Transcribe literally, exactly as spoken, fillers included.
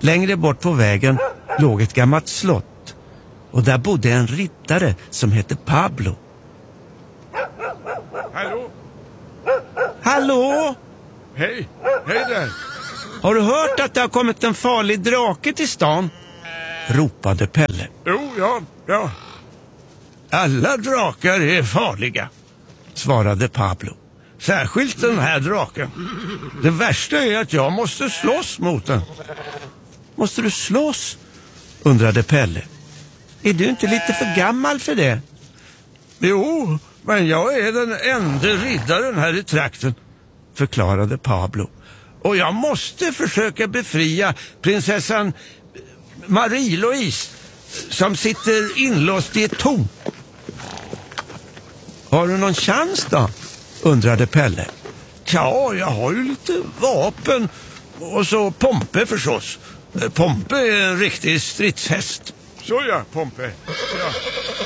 Längre bort på vägen låg ett gammalt slott och där bodde en riddare som hette Pablo. Hallå? Hallå? Hej, hej där. Har du hört att det har kommit en farlig drake till stan? Ropade Pelle. Jo, ja, ja. Alla drakar är farliga, svarade Pablo. Särskilt den här draken. Det värsta är att jag måste slåss mot den. Måste du slåss? Undrade Pelle. Är du inte lite för gammal för det? Jo, men jag är den enda riddaren här i trakten, förklarade Pablo. Och jag måste försöka befria prinsessan Marie-Louise som sitter inlåst i ett torn. Har du någon chans då? Undrade Pelle. Ja, jag har ju lite vapen och så Pompe förstås. Pompe är en riktig stridshäst. Så ja, Pompe. Ja.